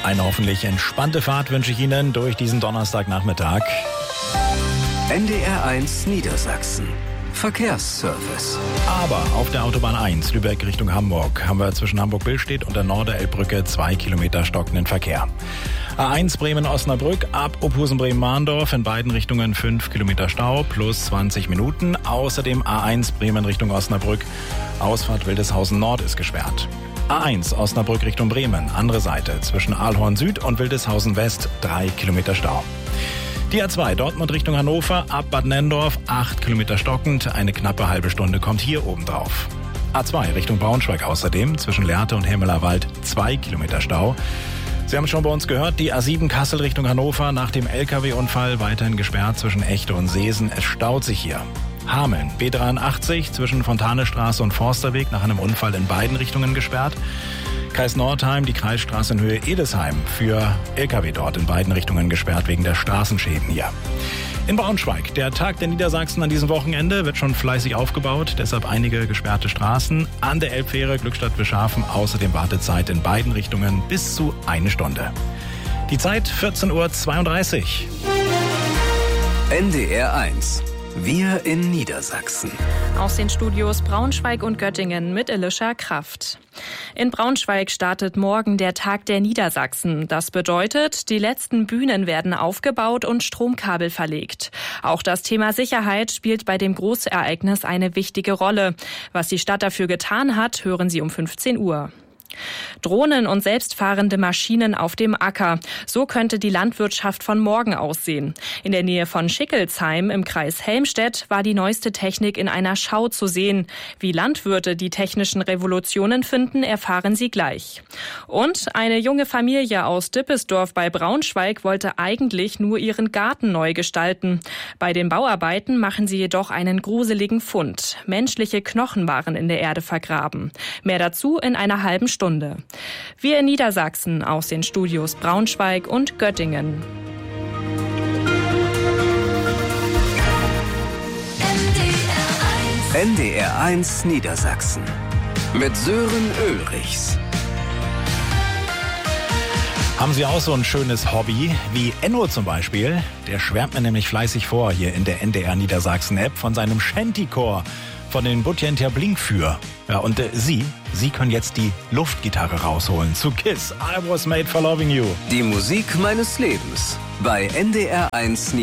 Eine hoffentlich entspannte Fahrt wünsche ich Ihnen durch diesen Donnerstagnachmittag. NDR1 Niedersachsen. Verkehrsservice. Aber auf der Autobahn 1 Lübeck Richtung Hamburg haben wir zwischen Hamburg-Billstedt und der Norderelbbrücke 2 Kilometer stockenden Verkehr. A1 Bremen-Osnabrück ab Opusen-Bremen-Mahndorf in beiden Richtungen 5 Kilometer Stau plus 20 Minuten. Außerdem A1 Bremen Richtung Osnabrück. Ausfahrt Wildeshausen Nord ist gesperrt. A1 Osnabrück Richtung Bremen, andere Seite zwischen Aalhorn Süd und Wildeshausen West 3 Kilometer Stau. Die A2 Dortmund Richtung Hannover ab Bad Nenndorf 8 Kilometer stockend, eine knappe halbe Stunde kommt hier obendrauf. A2 Richtung Braunschweig außerdem zwischen Lehrte und Hemmelerwald 2 Kilometer Stau. Sie haben es schon bei uns gehört, die A7 Kassel Richtung Hannover nach dem LKW-Unfall weiterhin gesperrt zwischen Echte und Seesen. Es staut sich hier. Hameln, B83 zwischen Fontanestraße und Forsterweg nach einem Unfall in beiden Richtungen gesperrt. Kreis Nordheim, die Kreisstraße in Höhe Edesheim für LKW dort in beiden Richtungen gesperrt wegen der Straßenschäden hier. In Braunschweig, der Tag der Niedersachsen an diesem Wochenende wird schon fleißig aufgebaut, deshalb einige gesperrte Straßen. An der Elbfähre Glückstadt-Wischhafen außerdem Wartezeit in beiden Richtungen bis zu 1 Stunde. Die Zeit 14:32 Uhr. NDR1. Wir in Niedersachsen. Aus den Studios Braunschweig und Göttingen mit Elisha Kraft. In Braunschweig startet morgen der Tag der Niedersachsen. Das bedeutet, die letzten Bühnen werden aufgebaut und Stromkabel verlegt. Auch das Thema Sicherheit spielt bei dem Großereignis eine wichtige Rolle. Was die Stadt dafür getan hat, hören Sie um 15 Uhr. Drohnen und selbstfahrende Maschinen auf dem Acker. So könnte die Landwirtschaft von morgen aussehen. In der Nähe von Schickelsheim im Kreis Helmstedt war die neueste Technik in einer Schau zu sehen. Wie Landwirte die technischen Revolutionen finden, erfahren Sie gleich. Und eine junge Familie aus Dippesdorf bei Braunschweig wollte eigentlich nur ihren Garten neu gestalten. Bei den Bauarbeiten machen sie jedoch einen gruseligen Fund. Menschliche Knochen waren in der Erde vergraben. Mehr dazu in einer halben Stunde. Wir in Niedersachsen aus den Studios Braunschweig und Göttingen. NDR1 Niedersachsen mit Sören Ulrichs. Haben Sie auch so ein schönes Hobby wie Enno zum Beispiel? Der schwärmt mir nämlich fleißig vor hier in der NDR Niedersachsen App von seinem Shantycore, von den Butjenter Blinkfür. Ja, und Sie können jetzt die Luftgitarre rausholen zu KISS. I was made for loving you. Die Musik meines Lebens bei NDR1